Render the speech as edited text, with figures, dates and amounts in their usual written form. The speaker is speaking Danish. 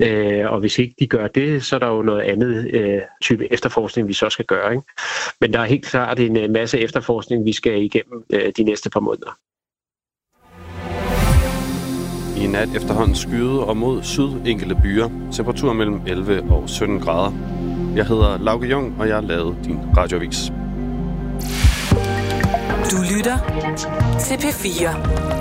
Og hvis ikke de gør det, så er der jo noget andet type efterforskning, vi så skal gøre. Ikke? Men der er helt klart en masse efterforskning, vi skal igennem de næste par måneder. I nat efterhånden skyde og mod syd enkelte byer. Temperatur mellem 11 og 17 grader. Jeg hedder Lauke Jung, og jeg har lavet din radioavis. Du lytter til P4.